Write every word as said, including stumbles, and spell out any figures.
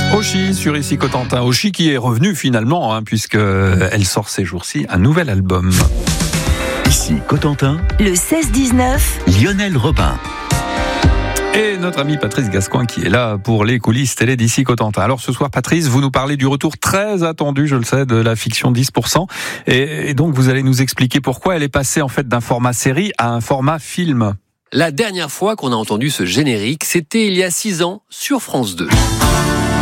Oshi sur Ici Cotentin. Oshi qui est revenue finalement, hein, puisque elle sort ces jours-ci un nouvel album. Ici Cotentin, le seize dix-neuf, Lionel Robin. Et notre ami Patrice Gascoin qui est là pour les coulisses télé d'Ici Cotentin. Alors ce soir, Patrice, vous nous parlez du retour très attendu, je le sais, de la fiction dix pour cent. Et, et donc vous allez nous expliquer pourquoi elle est passée en fait d'un format série à un format film. La dernière fois qu'on a entendu ce générique, c'était il y a six ans sur France deux.